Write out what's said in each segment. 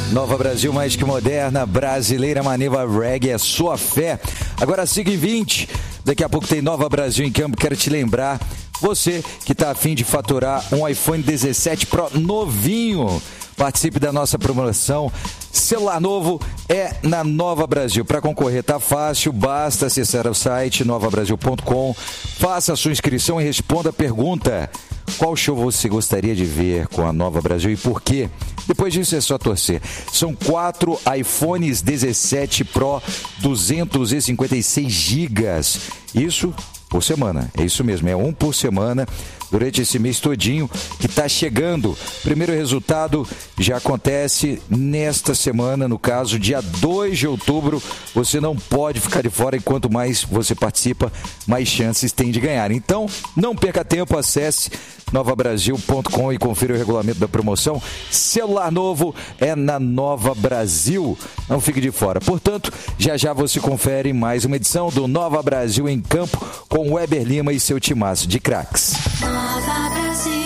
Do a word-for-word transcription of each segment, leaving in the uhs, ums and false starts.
Nova Brasil, mais que moderna, brasileira, Maneva Reggae, é sua fé. Agora siga em vinte. Daqui a pouco tem Nova Brasil em campo. Quero te lembrar, você que está a fim de faturar um iPhone dezessete Pro novinho, participe da nossa promoção. Celular novo é na Nova Brasil. Para concorrer tá fácil, basta acessar o site nova brasil ponto com, faça a sua inscrição e responda a pergunta: qual show você gostaria de ver com a Nova Brasil e por quê? Depois disso é só torcer. São quatro iPhones dezessete Pro duzentos e cinquenta e seis gigas. Isso por semana, é isso mesmo, é um por semana durante esse mês todinho que está chegando. Primeiro resultado já acontece nesta semana, no caso, dia dois de outubro. Você não pode ficar de fora, e quanto mais você participa, mais chances tem de ganhar. Então, não perca tempo, acesse nova brasil ponto com e confira o regulamento da promoção. Celular novo é na Nova Brasil. Não fique de fora. Portanto, já já você confere mais uma edição do Nova Brasil em Campo com Weber Lima e seu timaço de craques. Nova Brasil.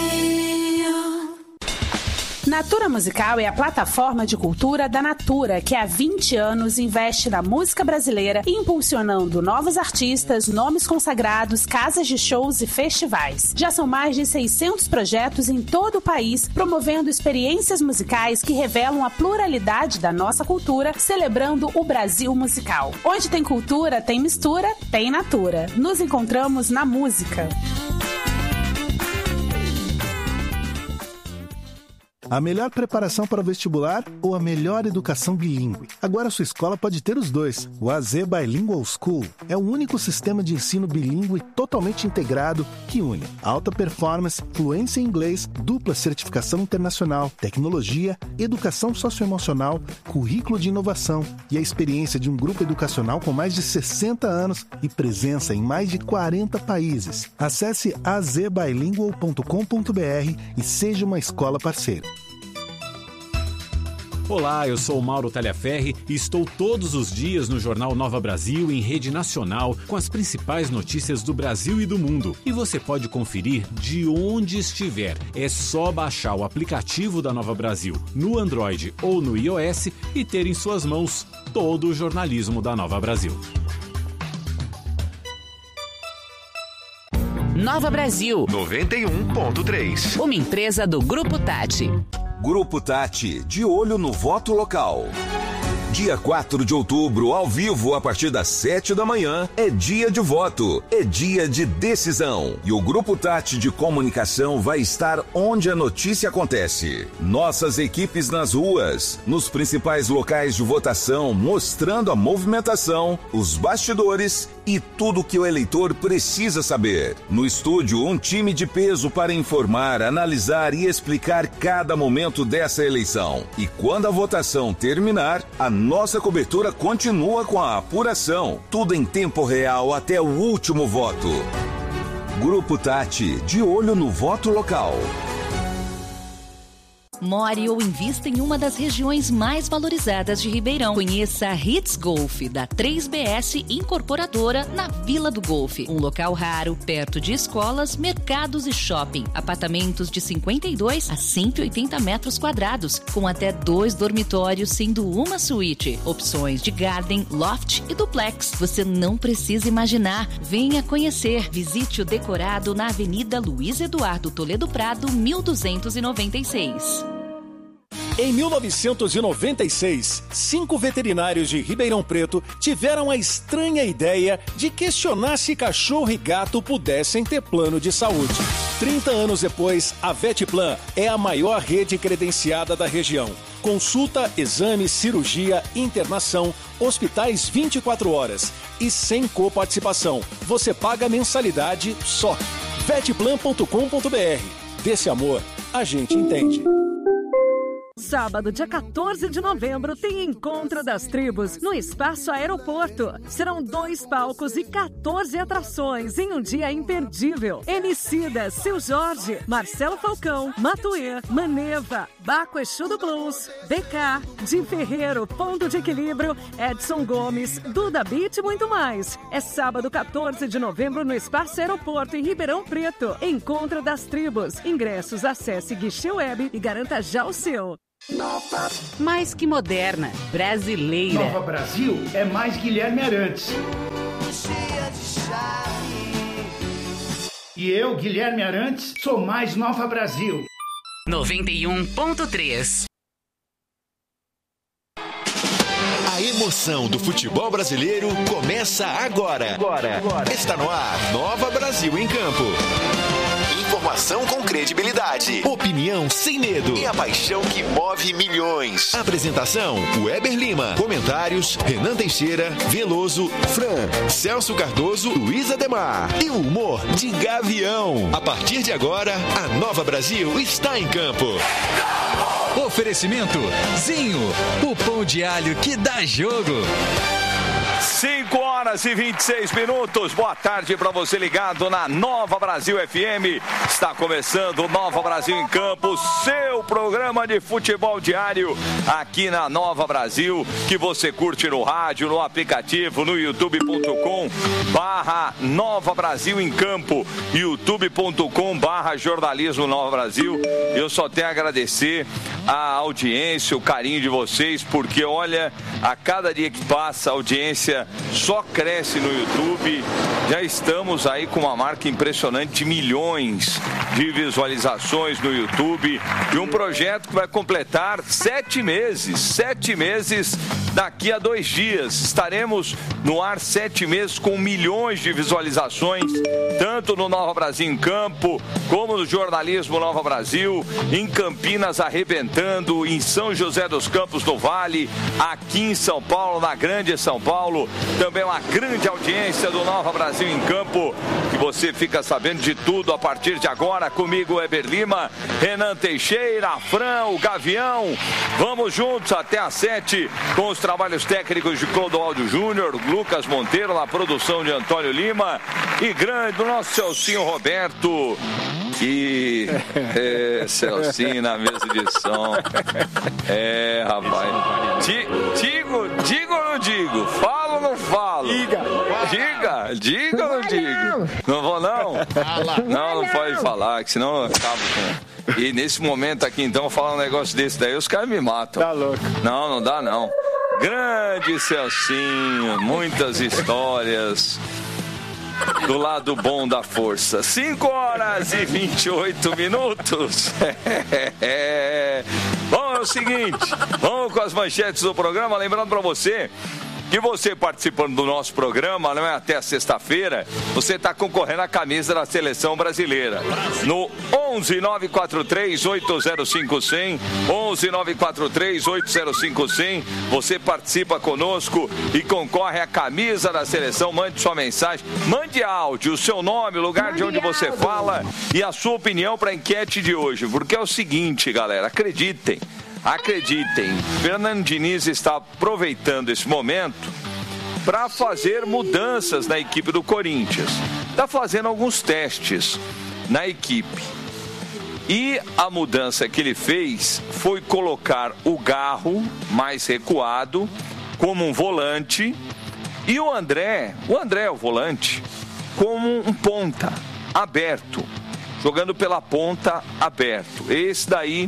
Natura Musical é a plataforma de cultura da Natura, que há vinte anos investe na música brasileira, impulsionando novos artistas, nomes consagrados, casas de shows e festivais. Já são mais de seiscentos projetos em todo o país, promovendo experiências musicais que revelam a pluralidade da nossa cultura, celebrando o Brasil musical. Onde tem cultura, tem mistura, tem Natura. Nos encontramos na música. A melhor preparação para o vestibular ou a melhor educação bilíngue? Agora a sua escola pode ter os dois. O A Z Bilingual School é o único sistema de ensino bilíngue totalmente integrado que une alta performance, fluência em inglês, dupla certificação internacional, tecnologia, educação socioemocional, currículo de inovação e a experiência de um grupo educacional com mais de sessenta anos e presença em mais de quarenta países. Acesse a z bilingual ponto com ponto b r e seja uma escola parceira. Olá, eu sou o Mauro Talhaferri e estou todos os dias no Jornal Nova Brasil em rede nacional com as principais notícias do Brasil e do mundo. E você pode conferir de onde estiver. É só baixar o aplicativo da Nova Brasil no Android ou no iOS e ter em suas mãos todo o jornalismo da Nova Brasil. Nova Brasil noventa e um ponto três. Uma empresa do Grupo Tati. Grupo Tati, de olho no voto local. Dia quatro de outubro, ao vivo, a partir das sete da manhã, é dia de voto, é dia de decisão. E o Grupo Tati de Comunicação vai estar onde a notícia acontece. Nossas equipes nas ruas, nos principais locais de votação, mostrando a movimentação, os bastidores e tudo que o eleitor precisa saber. No estúdio, um time de peso para informar, analisar e explicar cada momento dessa eleição. E quando a votação terminar, a nossa cobertura continua com a apuração. Tudo em tempo real até o último voto. Grupo Tati, de olho no voto local. More ou invista em uma das regiões mais valorizadas de Ribeirão. Conheça a Hits Golf, da três B S Incorporadora, na Vila do Golfe. Um local raro, perto de escolas, mercados e shopping. Apartamentos de cinquenta e dois a cento e oitenta metros quadrados, com até dois dormitórios, sendo uma suíte. Opções de garden, loft e duplex. Você não precisa imaginar. Venha conhecer. Visite o decorado na Avenida Luiz Eduardo Toledo Prado, mil duzentos e noventa e seis. Em mil novecentos e noventa e seis, cinco veterinários de Ribeirão Preto tiveram a estranha ideia de questionar se cachorro e gato pudessem ter plano de saúde. trinta anos depois, a Vetplan é a maior rede credenciada da região. Consulta, exame, cirurgia, internação, hospitais vinte e quatro horas e sem coparticipação. Você paga mensalidade só. vetplan ponto com ponto b r. Desse amor, a gente entende. Sábado, dia quatorze de novembro, tem Encontro das Tribos no Espaço Aeroporto. Serão dois palcos e quatorze atrações em um dia imperdível. Emicida, Seu Jorge, Marcelo Falcão, Matuê, Maneva, Baco Exu do Blues, B K, Di Ferreiro, Ponto de Equilíbrio, Edson Gomes, Duda Beat e muito mais. É sábado, quatorze de novembro, no Espaço Aeroporto, em Ribeirão Preto. Encontro das Tribos. Ingressos, acesse Guichê Web e garanta já o seu. Mais que moderna, brasileira. Nova Brasil é mais Guilherme Arantes. E eu, Guilherme Arantes, sou mais Nova Brasil. noventa e um ponto três. A emoção do futebol brasileiro começa agora. Agora. Agora. Está no ar, Nova Brasil em Campo. Informação com credibilidade, opinião sem medo e a paixão que move milhões. Apresentação, Weber Lima. Comentários, Renan Teixeira, Veloso, Fran, Celso Cardoso, Luiz Ademar. E o humor de Gavião. A partir de agora, a Nova Brasil está em campo. Oferecimento Zinho, o pão de alho que dá jogo. cinco horas e vinte e seis minutos. Boa tarde para você ligado na Nova Brasil F M. Está começando o Nova Brasil em Campo, seu programa de futebol diário aqui na Nova Brasil, que você curte no rádio, no aplicativo, no youtube ponto com barra Nova Brasil em Campo, youtube ponto com barra jornalismo Nova Brasil. Eu só tenho a agradecer a audiência, o carinho de vocês, porque olha, a cada dia que passa a audiência só cresce no YouTube. Já estamos aí com uma marca impressionante de milhões de visualizações no YouTube e um projeto que vai completar sete meses, sete meses daqui a dois dias. Estaremos no ar sete meses com milhões de visualizações, tanto no Nova Brasil em Campo, como no jornalismo Nova Brasil, em Campinas arrebentando, em São José dos Campos do Vale, aqui em São Paulo, na Grande São Paulo, também uma grande audiência do Nova Brasil em Campo, que você fica sabendo de tudo a partir de agora, comigo, Weber Lima, Renan Teixeira, Fran, o Gavião. Vamos juntos até às sete com os trabalhos técnicos de Clodoaldo Júnior, Lucas Monteiro, na produção de Antônio Lima e grande do nosso Celcinho Roberto. E é, Celcinho na mesa de som. É, rapaz. Digo, digo ou não digo? Falo ou não falo? Diga. Diga, diga ou não digo? Não vou não? Não, não pode falar, que senão eu acabo com... E nesse momento aqui, então, falar um negócio desse daí, os caras me matam. Tá louco. Não, não dá não. Grande Celcinho, muitas histórias do lado bom da força. cinco horas e vinte e oito minutos. É. Bom, é o seguinte, vamos com as manchetes do programa. Lembrando para você que você participando do nosso programa, não é até sexta-feira, você está concorrendo à camisa da Seleção Brasileira. No onze nove quatro três oito zero cinco zero zero, onze nove quatro três oito zero cinco zero zero, você participa conosco e concorre à camisa da seleção. Mande sua mensagem, mande áudio, o seu nome, o lugar de onde você fala e a sua opinião para a enquete de hoje. Porque é o seguinte, galera, acreditem. Acreditem, Fernando Diniz está aproveitando esse momento para fazer mudanças na equipe do Corinthians. Está fazendo alguns testes na equipe. E a mudança que ele fez foi colocar o Garro mais recuado como um volante e o André, o André, o volante, como um ponta aberto, jogando pela ponta aberto. Esse daí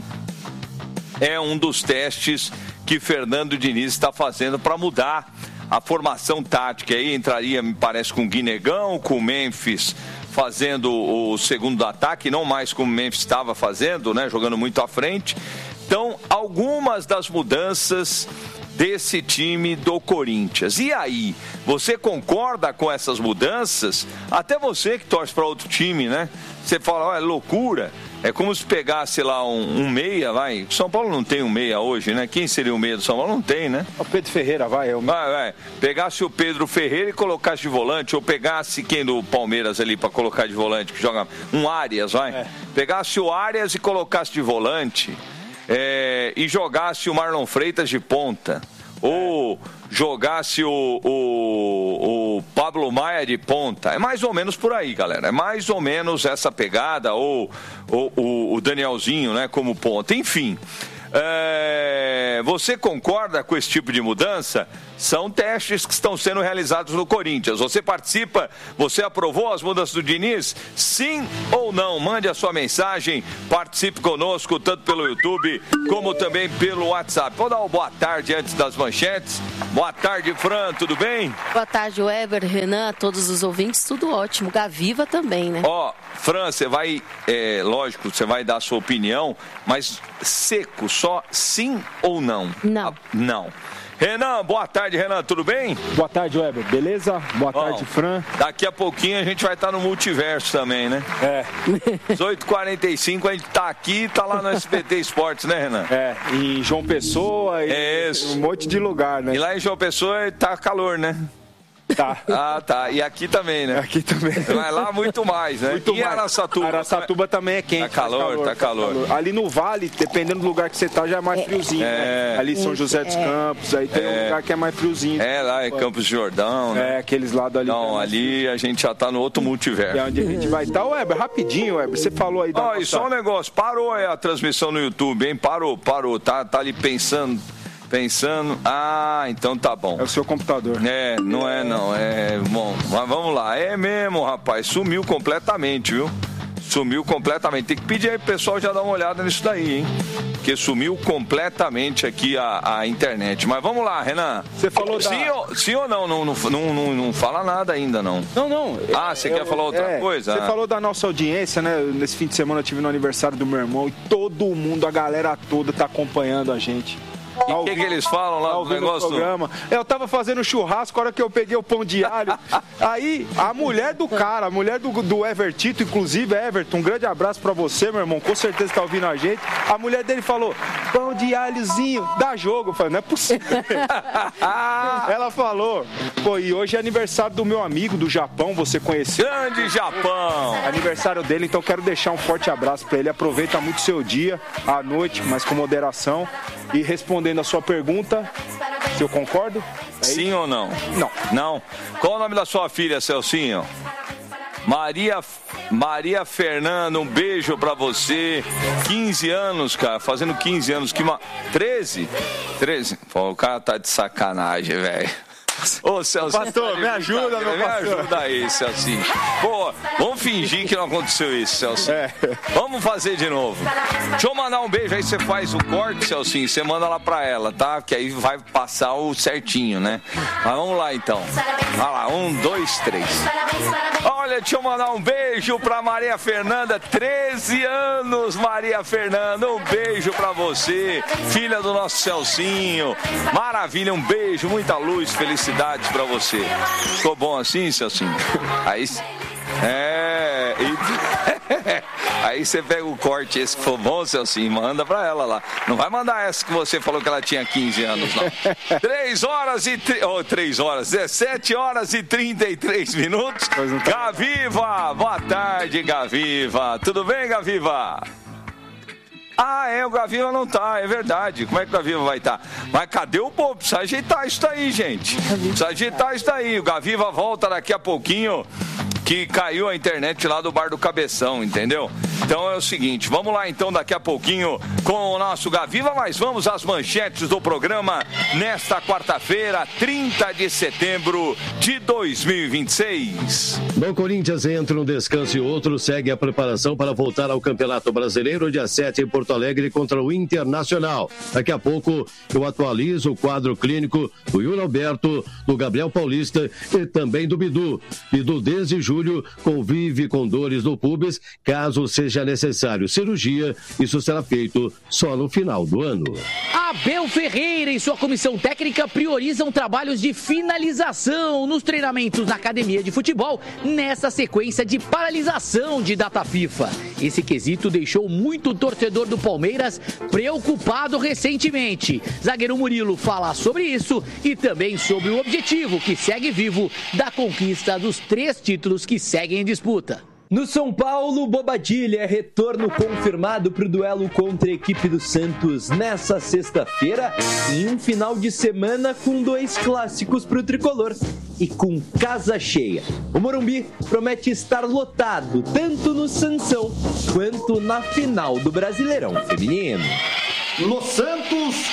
é um dos testes que Fernando Diniz está fazendo para mudar a formação tática. Aí entraria, me parece, com o Guinegão, com o Memphis fazendo o segundo ataque, não mais como o Memphis estava fazendo, né, jogando muito à frente. Então, algumas das mudanças desse time do Corinthians. E aí, você concorda com essas mudanças? Até você que torce para outro time, né? Você fala, olha, loucura. É como se pegasse lá um, um meia, vai. São Paulo não tem um meia hoje, né? Quem seria o meia do São Paulo? Não tem, né? O Pedro Ferreira, vai. Eu... Vai, vai. Pegasse o Pedro Ferreira e colocasse de volante, ou pegasse quem do Palmeiras ali para colocar de volante, que joga um Arias, vai. É. Pegasse o Arias e colocasse de volante, é, e jogasse o Marlon Freitas de ponta. Ou jogasse o, o, o Pablo Maia de ponta. É mais ou menos por aí, galera. É mais ou menos essa pegada. Ou, ou, ou o Danielzinho, né, como ponta. Enfim, é, você concorda com esse tipo de mudança? São testes que estão sendo realizados no Corinthians. Você participa? Você aprovou as mudanças do Diniz? Sim ou não? Mande a sua mensagem, participe conosco, tanto pelo YouTube como também pelo WhatsApp. Vou dar uma boa tarde antes das manchetes. Boa tarde, Fran, tudo bem? Boa tarde, Weber, Renan, todos os ouvintes, tudo ótimo. Gaviva também, né? Ó, Fran, você vai, é, lógico, você vai dar a sua opinião, mas seco, só sim ou não? Não. Ah, não. Renan, boa tarde, Renan, tudo bem? Boa tarde, Weber, beleza? Boa Bom, tarde, Fran. Daqui a pouquinho a gente vai estar no multiverso também, né? É. dezoito e quarenta e cinco a gente tá aqui e tá lá no S B T Esportes, né, Renan? É, em João Pessoa e é um monte de lugar, né? E lá em João Pessoa tá calor, né? Tá. Ah, tá. E aqui também, né? Aqui também. Mas lá muito mais, né? Muito e mais. Araçatuba? Araçatuba também é quente. Tá calor, calor tá calor. calor. Ali no Vale, dependendo do lugar que você tá, já é mais é, friozinho. É. Né? Ali São José dos Campos, aí tem é. um lugar que é mais friozinho. É, lá é Campos de Jordão, né? É, aqueles lados ali. Não, ali a gente já tá no outro multiverso. É onde a gente vai estar. Weber, rapidinho, Weber, você falou aí da Ó, nossa... e só um negócio, parou aí a transmissão no YouTube, hein? Parou, parou, tá, tá ali pensando... Pensando, ah, então tá bom. É o seu computador. É, não é não, é, bom, mas vamos lá, é mesmo, rapaz, sumiu completamente, viu? Sumiu completamente, tem que pedir aí pro pessoal já dar uma olhada nisso daí, hein? Porque sumiu completamente aqui a, a internet, mas vamos lá, Renan. Você falou da... Sim ou, sim ou não, não, não, não, não, não fala nada ainda, não. Não, não. Ah, você eu, quer falar outra é, coisa? Você ah. falou da nossa audiência, né? Nesse fim de semana eu tive no aniversário do meu irmão e todo mundo, a galera toda tá acompanhando a gente. E o que, que eles falam lá no negócio? Programa. Eu tava fazendo churrasco, a hora que eu peguei o pão de alho. Aí, a mulher do cara, a mulher do, do Evertito, inclusive, Everton, um grande abraço pra você, meu irmão. Com certeza tá ouvindo a gente. A mulher dele falou: pão de alhozinho, dá jogo. Eu falei, não é possível. Ela falou: pô, e hoje é aniversário do meu amigo do Japão, você conheceu? Grande Japão! Aniversário dele, então quero deixar um forte abraço pra ele. Aproveita muito seu dia, à noite, mas com moderação. E respondendo a sua pergunta, se eu concordo? É Sim isso? Ou não? Não. Não. Qual o nome da sua filha, Celcinho? Maria, Maria Fernanda, um beijo pra você. quinze anos, cara, fazendo quinze anos. Que ma... treze? treze? Pô, o cara tá de sacanagem, velho. Ô, Celcinho. Pastor, me ajuda, meu me pastor. Me ajuda aí, Celcinho. Pô, vamos fingir que não aconteceu isso, Celcinho. É. Vamos fazer de novo. Deixa eu mandar um beijo, aí você faz o corte, Celcinho, você manda lá pra ela, tá? Que aí vai passar o certinho, né? Mas vamos lá, então. Vai lá, um, dois, três. Olha, deixa eu mandar um beijo pra Maria Fernanda, treze anos, Maria Fernanda, um beijo pra você, filha do nosso Celcinho. Maravilha, um beijo, muita luz, felicidades pra você. Ficou bom assim, Celcinho? Aí, é, e, aí você pega o corte, esse que for bom, Celcinho, manda pra ela lá. Não vai mandar essa que você falou que ela tinha quinze anos, não. três horas e... Oh, três horas, dezessete horas e trinta e três minutos. Gaviva, boa tarde, Gaviva. Tudo bem, Gaviva? Ah, é, o Gaviva não tá, é verdade. Como é que o Gaviva vai estar? Tá? Mas cadê o povo? Precisa ajeitar isso daí, gente. Precisa ajeitar isso daí. O Gaviva volta daqui a pouquinho, que caiu a internet lá do Bar do Cabeção, entendeu? Então é o seguinte, vamos lá então daqui a pouquinho com o nosso Gaviva, mas vamos às manchetes do programa nesta quarta-feira, trinta de setembro de dois mil e vinte e seis. No Corinthians entra um descanso e outro segue a preparação para voltar ao Campeonato Brasileiro dia sete em Porto Alegre contra o Internacional. Daqui a pouco eu atualizo o quadro clínico do Yuri Alberto, do Gabriel Paulista e também do Bidu. Bidu desde julho convive com dores no pubis, caso seja necessário cirurgia, isso será feito só no final do ano. Abel Ferreira e sua comissão técnica priorizam trabalhos de finalização nos treinamentos na academia de futebol nessa sequência de paralisação de data FIFA. Esse quesito deixou muito torcedor do Palmeiras preocupado recentemente. Zagueiro Murilo fala sobre isso e também sobre o objetivo que segue vivo da conquista dos três títulos que seguem em disputa. No São Paulo, Bobadilha é retorno confirmado para o duelo contra a equipe do Santos nessa sexta-feira, em um final de semana com dois clássicos para o tricolor e com casa cheia. O Morumbi promete estar lotado tanto no Sansão quanto na final do Brasileirão Feminino. Los Santos, Cuca.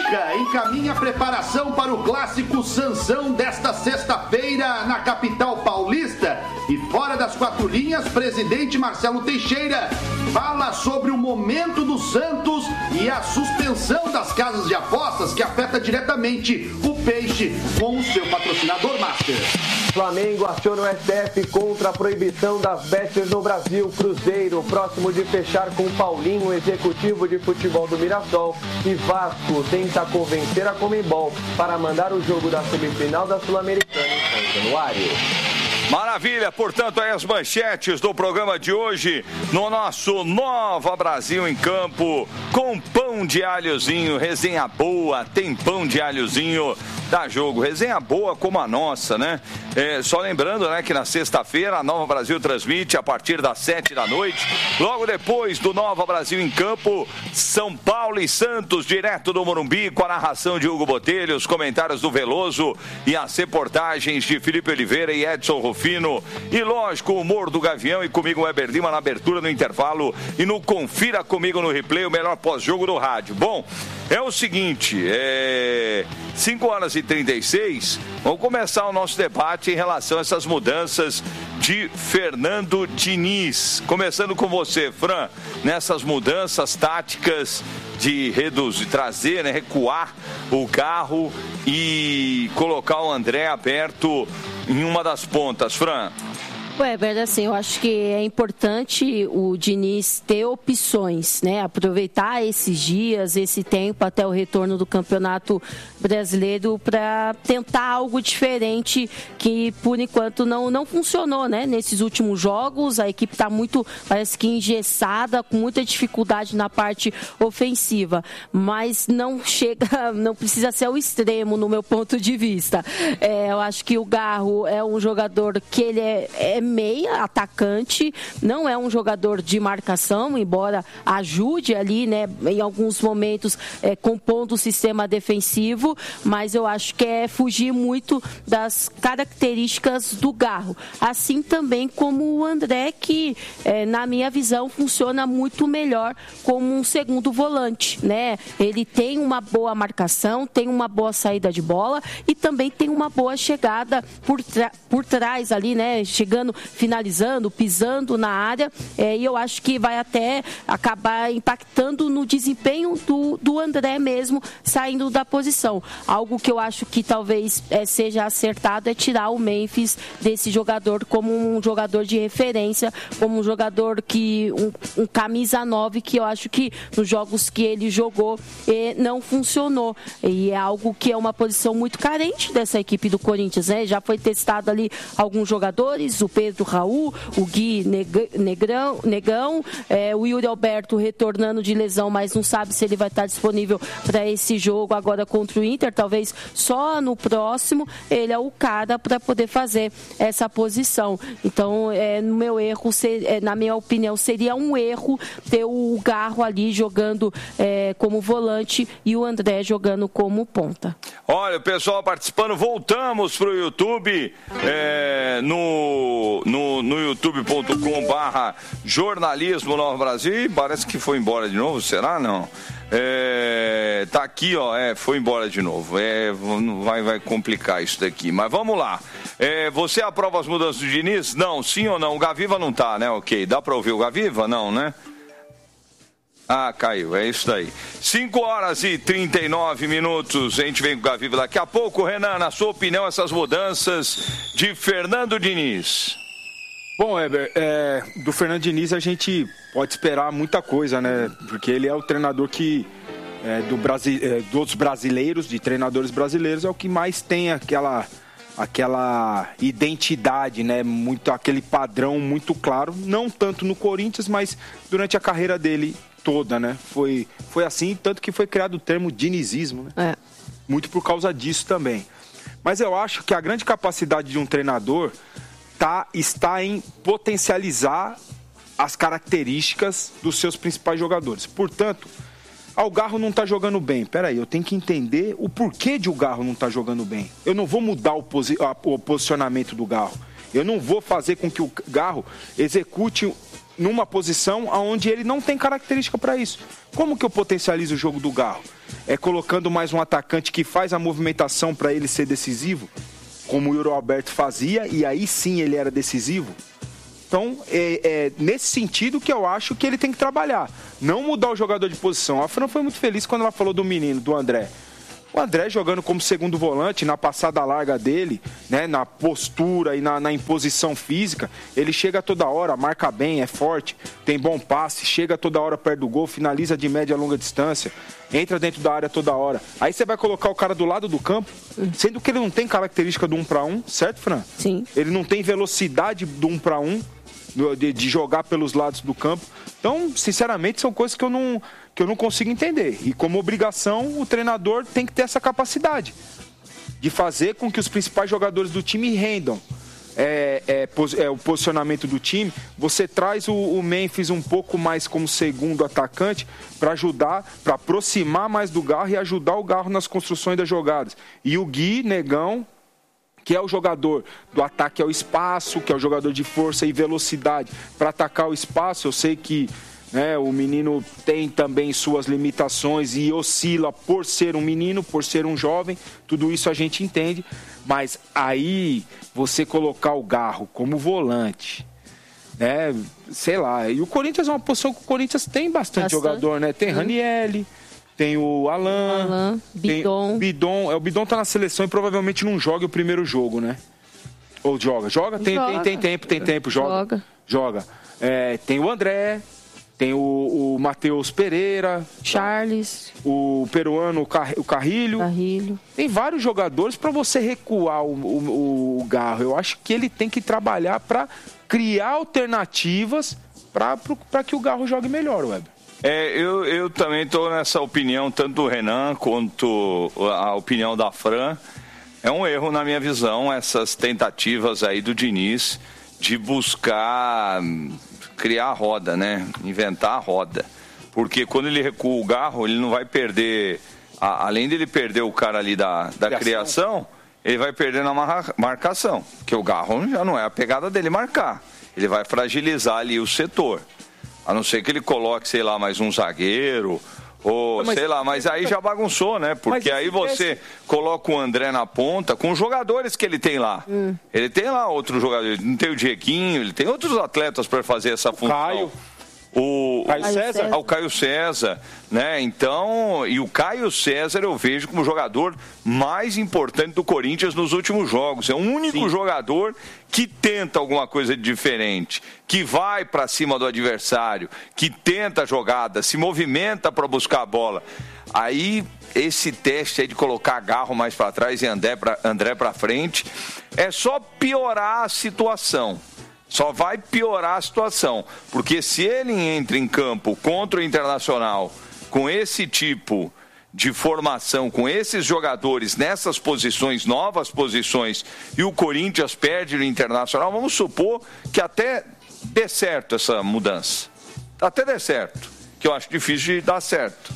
América encaminha a preparação para o clássico Sansão desta sexta-feira na capital paulista. E fora das quatro linhas, presidente Marcelo Teixeira fala sobre o momento do Santos e a suspensão das casas de apostas que afeta diretamente o Peixe com o seu patrocinador master. Flamengo aciona o S T F contra a proibição das bets no Brasil. Cruzeiro, próximo de fechar com Paulinho, executivo de futebol do Mirassol. E Vasco tenta convencer a Conmebol para mandar o jogo da semifinal da Sul-Americana em São Januário. Maravilha, portanto, aí as manchetes do programa de hoje no nosso Nova Brasil em Campo, com pão de alhozinho, resenha boa, tem pão de alhozinho, dá jogo, resenha boa como a nossa, né? É, só lembrando, né, que na sexta-feira a Nova Brasil transmite a partir das sete da noite, logo depois do Nova Brasil em Campo, São Paulo e Santos, direto do Morumbi, com a narração de Hugo Botelho, os comentários do Veloso e as reportagens de Felipe Oliveira e Edson Rufino. E lógico, o humor do Gavião e comigo o Weber Lima na abertura, no intervalo e no Confira Comigo no Replay, o melhor pós-jogo do rádio. Bom, é o seguinte, é... cinco horas e trinta e seis, vamos começar o nosso debate em relação a essas mudanças de Fernando Diniz. Começando com você, Fran, nessas mudanças táticas de reduzir, trazer, né, recuar o carro e colocar o André aberto em uma das pontas, Fran. Weber, assim, eu acho que é importante o Diniz ter opções, né? Aproveitar esses dias, esse tempo até o retorno do Campeonato Brasileiro para tentar algo diferente que, por enquanto, não, não funcionou, né? Nesses últimos jogos, a equipe está muito, parece que engessada, com muita dificuldade na parte ofensiva, mas não chega, não precisa ser o extremo, no meu ponto de vista. É, eu acho que o Garro é um jogador que ele é, é meia, atacante, não é um jogador de marcação, embora ajude ali, né, em alguns momentos, é, compondo o sistema defensivo, mas eu acho que é fugir muito das características do Garro. Assim também como o André, que, é, na minha visão, funciona muito melhor como um segundo volante, né? Ele tem uma boa marcação, tem uma boa saída de bola e também tem uma boa chegada por, por trás ali, né? Chegando, finalizando, pisando na área, é, e eu acho que vai até acabar impactando no desempenho do, do André mesmo, saindo da posição. Algo que eu acho que talvez é, seja acertado é tirar o Memphis desse jogador como um jogador de referência, como um jogador que, um, um camisa nove, que eu acho que nos jogos que ele jogou eh, não funcionou, e é algo que é uma posição muito carente dessa equipe do Corinthians, né? Já foi testado ali alguns jogadores, o Pedro Raul, o Gui Negrão, Negão, é, o Yuri Alberto retornando de lesão, mas não sabe se ele vai estar disponível para esse jogo agora contra o Inter, talvez só no próximo. Ele é o cara para poder fazer essa posição. Então, é, no meu erro, ser, é, na minha opinião, seria um erro ter o Garro ali jogando é, como volante e o André jogando como ponta. Olha, o pessoal participando, voltamos para o YouTube, é, no, no, no youtube ponto com barra jornalismo Nova Brasil, e parece que foi embora de novo, será? Não. É, tá aqui, ó, é, foi embora de novo, é, vai, vai complicar isso daqui, mas vamos lá. É, você aprova as mudanças do Diniz? Não, sim ou não? O Gaviva não tá, né? Ok, dá para ouvir o Gaviva? Não, né? Ah, caiu, é isso daí. cinco horas e trinta e nove minutos, a gente vem com o Gaviva daqui a pouco. Renan, na sua opinião, essas mudanças de Fernando Diniz? Bom, Weber, é, do Fernando Diniz a gente pode esperar muita coisa, né? Porque ele é o treinador que, é, do Brasi- é, dos brasileiros, de treinadores brasileiros, é o que mais tem aquela, aquela identidade, né? Muito, aquele padrão muito claro, não tanto no Corinthians, mas durante a carreira dele toda, né? Foi, foi assim, tanto que foi criado o termo dinizismo, né? É. Muito por causa disso também. Mas eu acho que a grande capacidade de um treinador tá, está em potencializar as características dos seus principais jogadores. Portanto, ah, o Garro não está jogando bem. Peraí, eu tenho que entender o porquê de o Garro não estar jogando bem. Eu não vou mudar o, posi- o posicionamento do Garro. Eu não vou fazer com que o Garro execute numa posição onde ele não tem característica para isso. Como que eu potencializo o jogo do Garro? É colocando mais um atacante que faz a movimentação para ele ser decisivo, como o Yuri Alberto fazia, e aí sim ele era decisivo. Então, é, é nesse sentido que eu acho que ele tem que trabalhar. Não mudar o jogador de posição. A Fran foi muito feliz quando ela falou do menino, do André. O André jogando como segundo volante, na passada larga dele, né, na postura e na, na imposição física, ele chega toda hora, marca bem, é forte, tem bom passe, chega toda hora perto do gol, finaliza de média a longa distância, entra dentro da área toda hora. Aí você vai colocar o cara do lado do campo, sendo que ele não tem característica do um para um, certo, Fran? Sim. Ele não tem velocidade do um para um, de, de jogar pelos lados do campo. Então, sinceramente, são coisas que eu não... que eu não consigo entender. E como obrigação, o treinador tem que ter essa capacidade de fazer com que os principais jogadores do time rendam. É, é, é o posicionamento do time. Você traz o, o Memphis um pouco mais como segundo atacante para ajudar, para aproximar mais do Garro e ajudar o Garro nas construções das jogadas. E o Gui, Negão, que é o jogador do ataque ao espaço, que é o jogador de força e velocidade para atacar o espaço. Eu sei que né, o menino tem também suas limitações e oscila por ser um menino, por ser um jovem, tudo isso a gente entende, mas aí você colocar o Garro como volante, né, sei lá, e o Corinthians é uma posição que o Corinthians tem bastante, bastante. jogador, né, tem Ranieri, tem o Alan, Alan Bidon. Bidon, é, o Bidon tá na seleção e provavelmente não joga o primeiro jogo, né, ou joga, joga, tem, joga. tem, tem tempo, tem tempo, joga, joga, joga. É, tem o André, tem o, o Matheus Pereira, Charles, o peruano, o, Car, o Carrilho. Carrilho. Tem vários jogadores para você recuar o, o, o Garro. Eu acho que ele tem que trabalhar para criar alternativas para que o Garro jogue melhor, Weber. É, eu, eu também estou nessa opinião, tanto do Renan quanto a opinião da Fran. É um erro, na minha visão, essas tentativas aí do Diniz de buscar criar a roda, né? Inventar a roda. Porque quando ele recua o Garro, ele não vai perder, a, além dele perder o cara ali da, da criação. criação, ele vai perder na mar, marcação. Porque o Garro já não é a pegada dele marcar. Ele vai fragilizar ali o setor. A não ser que ele coloque, sei lá, mais um zagueiro, ou mas, sei lá, mas aí já bagunçou, né? Porque aí você coloca o André na ponta com os jogadores que ele tem lá. Hum. Ele tem lá outros jogadores, não tem o Dieguinho, ele tem outros atletas para fazer essa função. Caio. O Caio César. Ah, o Caio César, né? Então, e o Caio César eu vejo como o jogador mais importante do Corinthians nos últimos jogos. É o único Sim. jogador que tenta alguma coisa de diferente, que vai para cima do adversário, que tenta a jogada, se movimenta para buscar a bola. Aí, esse teste aí de colocar Garro mais para trás e André para André para frente, é só piorar a situação. Só vai piorar a situação, porque se ele entra em campo contra o Internacional com esse tipo de formação, com esses jogadores nessas posições, novas posições, e o Corinthians perde no Internacional, vamos supor que até dê certo essa mudança. Até dê certo, que eu acho difícil de dar certo.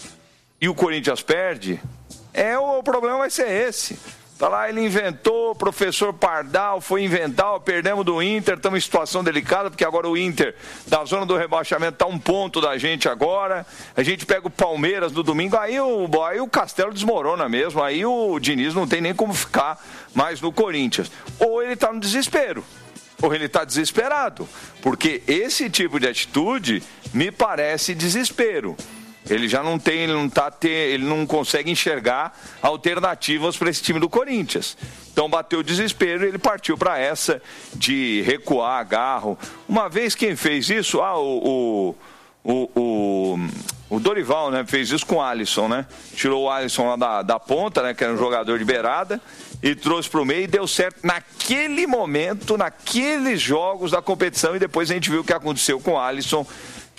E o Corinthians perde, é, o problema vai ser esse. Tá lá, ele inventou, professor Pardal foi inventar, perdemos do Inter, estamos em situação delicada, porque agora o Inter, da zona do rebaixamento, está um ponto da gente agora, a gente pega o Palmeiras no domingo, aí o, aí o Castelo desmorona mesmo, aí o Diniz não tem nem como ficar mais no Corinthians. Ou ele está no desespero, ou ele está desesperado, porque esse tipo de atitude me parece desespero. Ele já não tem, ele não tá ter, ele não consegue enxergar alternativas para esse time do Corinthians. Então bateu o desespero e ele partiu para essa de recuar Garro. Uma vez quem fez isso, ah, o, o, o, o, o Dorival, né, fez isso com o Alisson, né? Tirou o Alisson lá da, da ponta, né, que era um jogador de beirada, e trouxe para o meio e deu certo naquele momento, naqueles jogos da competição, e depois a gente viu o que aconteceu com o Alisson, que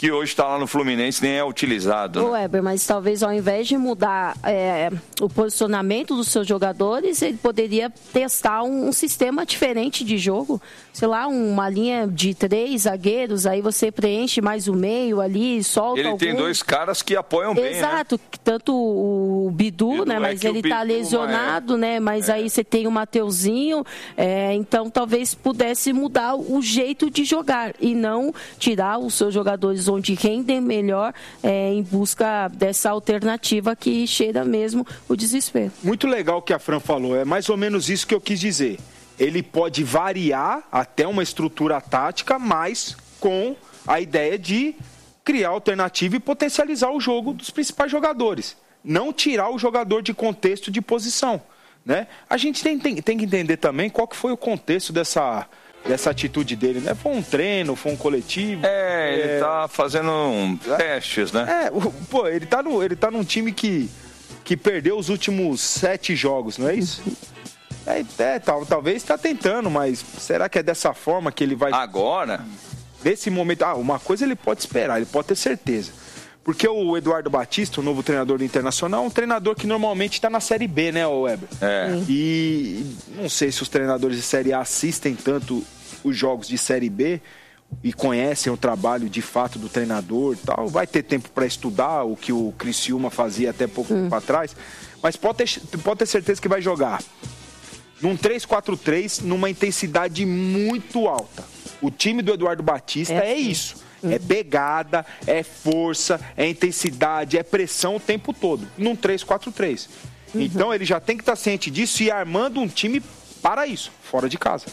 que hoje está lá no Fluminense, nem é utilizado. Né? Ô, Weber, mas talvez ao invés de mudar é, o posicionamento dos seus jogadores, ele poderia testar um, um sistema diferente de jogo. Sei lá, uma linha de três zagueiros, aí você preenche mais o meio ali, solta Ele algum... tem dois caras que apoiam bem, Exato, né? Tanto o Bidu, Bidu né? Mas é ele está lesionado, é... né? Mas é. aí você tem o Mateuzinho, é, então talvez pudesse mudar o jeito de jogar e não tirar os seus jogadores onde rendem melhor é, em busca dessa alternativa que cheira mesmo o desespero. Muito legal o que a Fran falou, é mais ou menos isso que eu quis dizer. Ele pode variar até uma estrutura tática, mas com a ideia de criar alternativa e potencializar o jogo dos principais jogadores. Não tirar o jogador de contexto de posição. Né? A gente tem, tem, tem que entender também qual que foi o contexto dessa, dessa atitude dele. Né? Foi um treino, foi um coletivo. É, ele é... tá fazendo um testes, né? É, pô, ele tá, no, ele tá num time que, que perdeu os últimos sete jogos, não é isso? É, é tal, talvez está tentando, mas será que é dessa forma que ele vai... Agora? Nesse momento, ah, uma coisa ele pode esperar, ele pode ter certeza. Porque o Eduardo Batista, o novo treinador do Internacional, é um treinador que normalmente está na Série B, né, Weber? É. E não sei se os treinadores de Série A assistem tanto os jogos de Série B e conhecem o trabalho de fato do treinador e tal. Vai ter tempo para estudar o que o Criciúma fazia até pouco hum. tempo atrás. Mas pode ter, pode ter certeza que vai jogar num três quatro três, numa intensidade muito alta. O time do Eduardo Batista é, é isso. Uhum. É pegada, é força, é intensidade, é pressão o tempo todo. Num três quatro três. Uhum. Então ele já tem que estar ciente disso e armando um time para isso, fora de casa.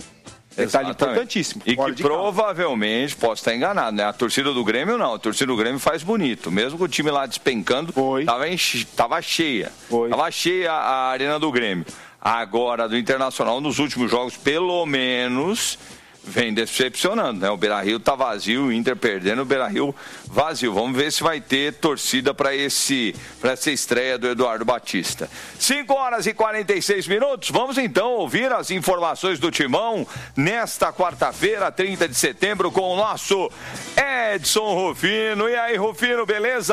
Detalhe importantíssimo. E que provavelmente, posso estar enganado, né? A torcida do Grêmio não. A torcida do Grêmio faz bonito. Mesmo com o time lá despencando, tava, enche... tava cheia. Foi. Tava cheia a arena do Grêmio. Agora, do Internacional, nos últimos jogos, pelo menos, vem decepcionando, né? O Beira-Rio tá vazio, o Inter perdendo, o Beira-Rio vazio. Vamos ver se vai ter torcida para esse, para essa estreia do Eduardo Batista. cinco horas e quarenta e seis minutos. Vamos então ouvir as informações do Timão nesta quarta-feira, trinta de setembro, com o nosso Edson Rufino. E aí, Rufino, beleza?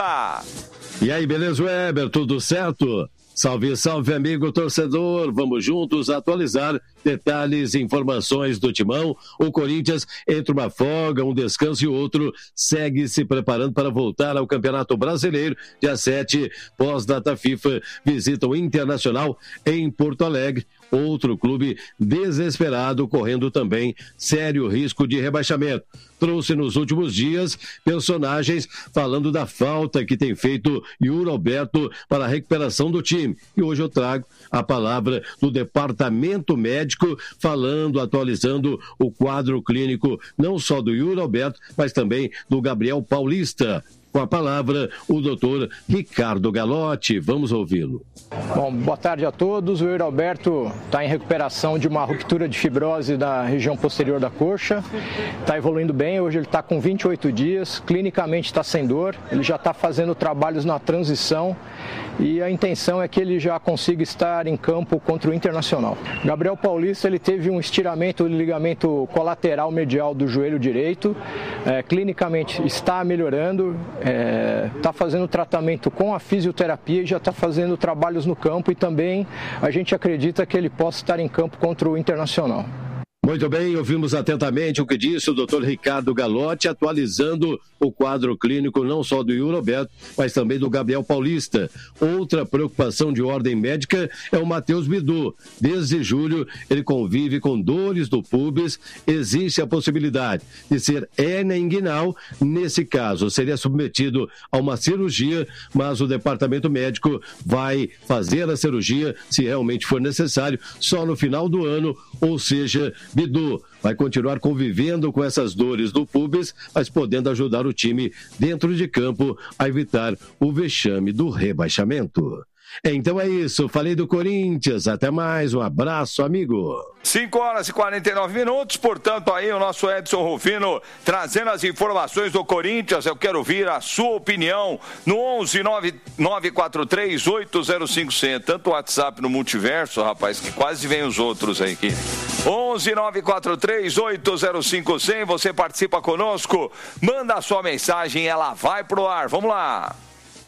E aí, beleza, Weber? Tudo certo? Salve, salve, amigo torcedor. Vamos juntos atualizar detalhes e informações do Timão. O Corinthians, entre uma folga, um descanso e outro, segue se preparando para voltar ao Campeonato Brasileiro. Dia sete, pós-data FIFA, visita o Internacional em Porto Alegre. Outro clube desesperado, correndo também sério risco de rebaixamento. Trouxe nos últimos dias personagens falando da falta que tem feito Yuri Alberto para a recuperação do time. E hoje eu trago a palavra do departamento médico falando, atualizando o quadro clínico não só do Yuri Alberto, mas também do Gabriel Paulista. Com a palavra, o doutor Ricardo Galotti. Vamos ouvi-lo. Bom, boa tarde a todos. O Yuri Alberto está em recuperação de uma ruptura de fibrose da região posterior da coxa. Está evoluindo bem. Hoje ele está com vinte e oito dias. Clinicamente está sem dor. Ele já está fazendo trabalhos na transição. E a intenção é que ele já consiga estar em campo contra o Internacional. Gabriel Paulista, ele teve um estiramento do ligamento colateral medial do joelho direito. É, clinicamente está melhorando. Está é, fazendo tratamento com a fisioterapia e já está fazendo trabalhos no campo e também a gente acredita que ele possa estar em campo contra o Internacional. Muito bem, ouvimos atentamente o que disse o doutor Ricardo Galotti, atualizando o quadro clínico não só do Yuri Alberto, mas também do Gabriel Paulista. Outra preocupação de ordem médica é o Matheus Bidu. Desde julho, ele convive com dores do pubis. Existe a possibilidade de ser hérnia inguinal. Nesse caso, seria submetido a uma cirurgia, mas o departamento médico vai fazer a cirurgia, se realmente for necessário, só no final do ano, ou seja, Bidu vai continuar convivendo com essas dores do pubis, mas podendo ajudar o time dentro de campo a evitar o vexame do rebaixamento. Então é isso, falei do Corinthians. Até mais, um abraço, amigo. cinco horas e quarenta e nove minutos, portanto, aí o nosso Edson Rufino trazendo as informações do Corinthians. Eu quero ouvir a sua opinião no onze nove quatro três oito zero cinco cem. Tanto o WhatsApp no multiverso, rapaz, que quase vem os outros aí aqui. onze nove quatro três oito zero cinco cem. Você participa conosco, manda a sua mensagem, ela vai pro ar. Vamos lá.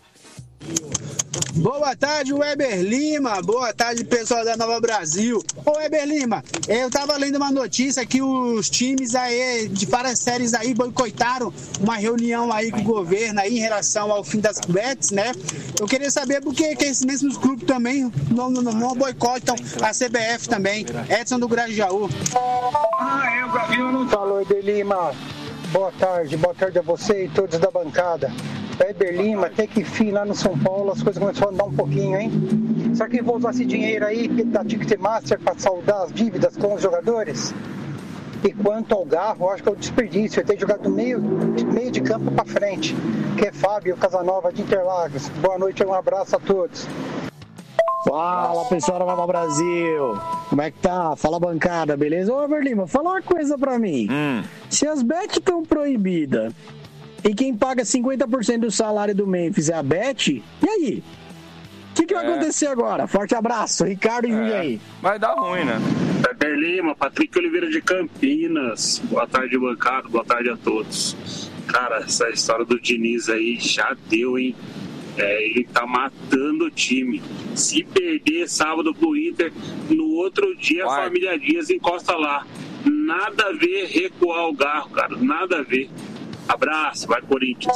Boa tarde, Weber Lima. Boa tarde, pessoal da Nova Brasil. Ô, Weber Lima, eu tava lendo uma notícia que os times aí de várias séries aí boicotaram uma reunião aí com o governo aí em relação ao fim das bets, né? Eu queria saber por que, que esses mesmos clubes também não, não, não boicotam a C B F também. Edson do Grajaú. Ah, é, o Gavinho não falou, Weber Lima. Boa tarde, boa tarde a você e todos da bancada. Weber Lima, até que enfim lá no São Paulo as coisas começaram a andar um pouquinho, hein? Será que vão usar esse dinheiro aí da Ticketmaster para saldar as dívidas com os jogadores? E quanto ao Garro, eu acho que é um desperdício ter jogado do meio, meio de campo para frente, que é Fábio Casanova de Interlagos. Boa noite e um abraço a todos. Fala, pessoal da Nova Brasil. Como é que tá? Fala, bancada, beleza? Ô, Weber Lima, fala uma coisa pra mim. Hum. Se as bets estão proibidas e quem paga cinquenta por cento do salário do Memphis é a Bet, e aí? O que, que vai é. acontecer agora? Forte abraço, Ricardo e é. aí. Vai dar ruim, né? Weber Lima, Patrick Oliveira de Campinas. Boa tarde, bancada. Boa tarde a todos. Cara, essa história do Diniz aí já deu, hein? É, ele tá matando o time. Se perder sábado pro Inter, no outro dia vai. A família Dias encosta lá. Nada a ver recuar o Garro, cara. Nada a ver. Abraço, vai Corinthians.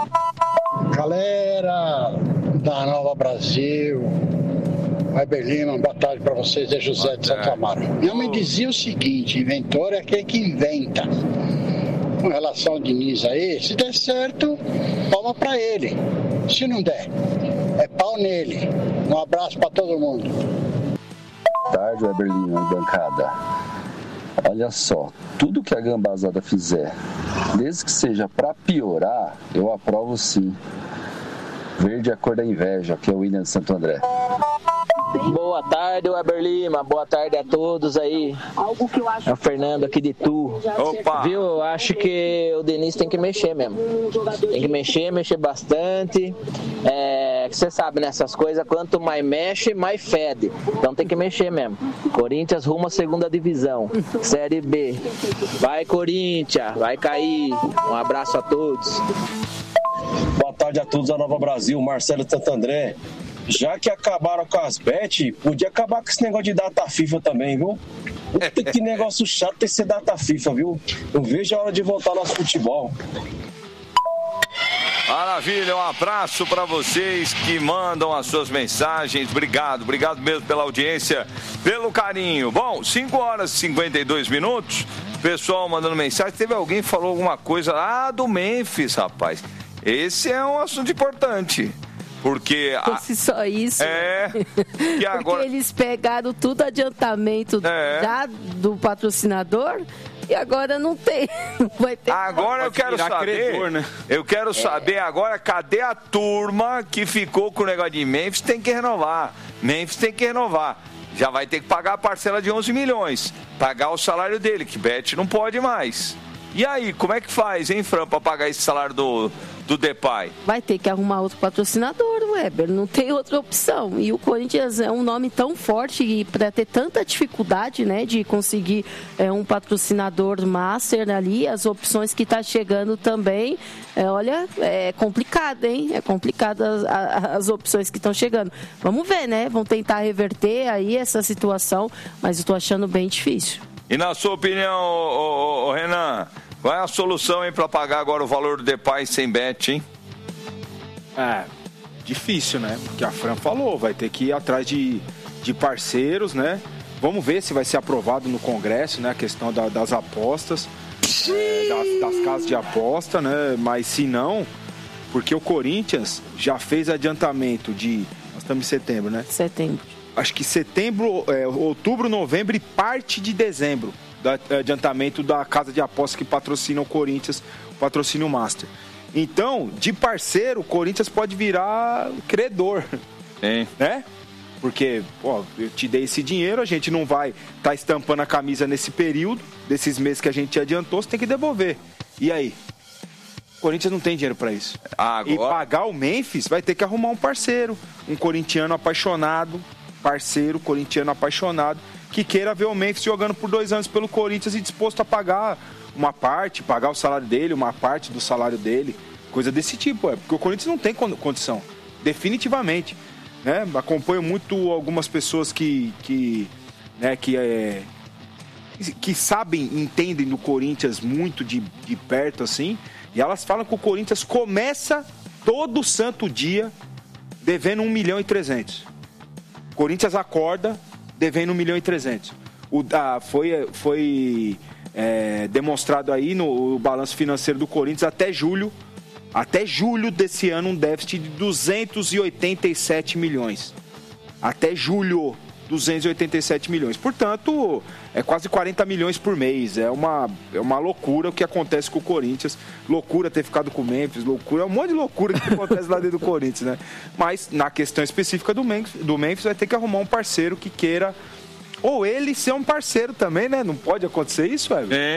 Galera da Nova Brasil, Weber Lima, boa tarde para vocês, é José de Santo Amaro. Minha mãe dizia o seguinte: inventor é aquele que inventa. Com relação ao Diniz aí, se der certo, palma para ele. Se não der, é pau nele. Um abraço para todo mundo. Boa tarde, Weber Lima, bancada. Olha só, tudo que a gambazada fizer, desde que seja para piorar, eu aprovo sim. Verde é a cor da inveja, que é o William de Santo André. Boa tarde, Weber Lima. Boa tarde a todos aí. Algo que eu acho... É o Fernando aqui de Tu. Opa! Viu? Eu acho que o Denis tem que mexer mesmo. Tem que mexer, mexer bastante. É, você sabe, nessas coisas, quanto mais mexe, mais fede. Então tem que mexer mesmo. Corinthians rumo à segunda divisão. Série B. Vai, Corinthians. Vai cair. Um abraço a todos. Boa tarde a todos da Nova Brasil. Marcelo de Santo André. Já que acabaram com as bet, podia acabar com esse negócio de data FIFA também, viu? Puta, que negócio chato ter esse data FIFA, viu? Eu vejo a hora de voltar ao nosso futebol. Maravilha, um abraço para vocês que mandam as suas mensagens. Obrigado, obrigado mesmo pela audiência, pelo carinho. Bom, cinco horas e cinquenta e dois minutos. Pessoal mandando mensagem. Teve alguém que falou alguma coisa ah, do Memphis, rapaz. Esse é um assunto importante. Porque a... fosse só isso. É. E agora... Porque eles pegaram tudo adiantamento é. já do patrocinador e agora não tem. Não vai ter. Agora eu quero saber. Credor, né? Eu quero é. saber agora cadê a turma que ficou com o negócio de Memphis? Tem que renovar. Memphis tem que renovar. Já vai ter que pagar a parcela de onze milhões. Pagar o salário dele, que Bet não pode mais. E aí, como é que faz, hein, Fran, para pagar esse salário do, do Depay? Vai ter que arrumar outro patrocinador, Weber, não tem outra opção. E o Corinthians é um nome tão forte e para ter tanta dificuldade, né, de conseguir é, um patrocinador master ali, as opções que tá chegando também, é, olha, é complicado, hein? É complicado as, as opções que estão chegando. Vamos ver, né? Vão tentar reverter aí essa situação, mas eu tô achando bem difícil. E na sua opinião, ô, ô, ô, Renan, qual é a solução aí para pagar agora o valor do Depay sem Bet, hein? É, difícil, né? Porque a Fran falou, vai ter que ir atrás de, de parceiros, né? Vamos ver se vai ser aprovado no Congresso, né? A questão da, das apostas, é, das, das casas de aposta, né? Mas se não, porque o Corinthians já fez adiantamento de... Nós estamos em setembro, né? Setembro. Acho que setembro, é, outubro, novembro e parte de dezembro, do adiantamento da casa de apostas que patrocina o Corinthians, o patrocínio Master. Então, de parceiro, o Corinthians pode virar credor. Hein? Né? Porque, ó, eu te dei esse dinheiro, a gente não vai estar tá estampando a camisa nesse período, desses meses que a gente te adiantou, você tem que devolver. E aí? O Corinthians não tem dinheiro para isso. Agora... E pagar o Memphis vai ter que arrumar um parceiro, um corintiano apaixonado, parceiro corintiano apaixonado, que queira ver o Memphis jogando por dois anos pelo Corinthians e disposto a pagar uma parte, pagar o salário dele, uma parte do salário dele, coisa desse tipo, é, porque o Corinthians não tem condição, definitivamente. Né? Acompanho muito algumas pessoas que, que, né, que, é, que sabem, entendem do Corinthians muito de, de perto, assim, e elas falam que o Corinthians começa todo santo dia devendo um milhão e trezentos. O Corinthians acorda devendo um milhão e trezentos. O, ah, foi foi é, demonstrado aí no, no balanço financeiro do Corinthians até julho, até julho desse ano, um déficit de duzentos e oitenta e sete milhões. Até julho, duzentos e oitenta e sete milhões. Portanto, é quase quarenta milhões por mês. É uma, é uma loucura o que acontece com o Corinthians. Loucura ter ficado com o Memphis, loucura, é um monte de loucura que acontece lá dentro do Corinthians, né? Mas, na questão específica do Memphis, do Memphis, vai ter que arrumar um parceiro que queira, ou ele ser um parceiro também, né? Não pode acontecer isso, Everton? É.